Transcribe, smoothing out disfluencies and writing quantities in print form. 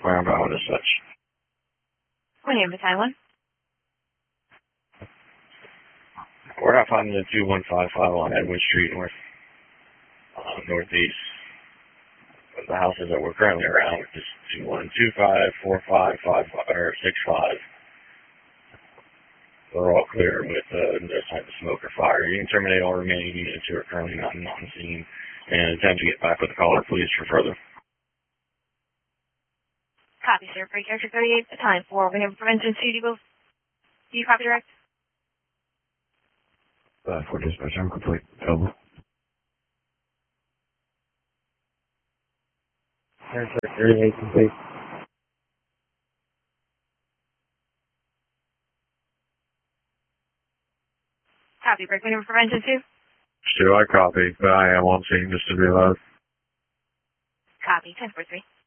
whereabout as such. My name is Highland. We're not finding the 2155 on Edwin Street northeast. But the houses that we're currently around are just 2125, 45, 55, or 65. They're all clear with no sign of smoke or fire. You can terminate all remaining units who are currently not on the scene and attempt to get back with the caller, please, for further. Copy, sir. Break character 38, the time for we have prevention duty both. Do you copy direct? For dispatch, I'm complete. Over. Character 38, complete. Copy, break we have prevention 2. Stu, I copy, but I am on scene just to be loud. Copy, 10-3.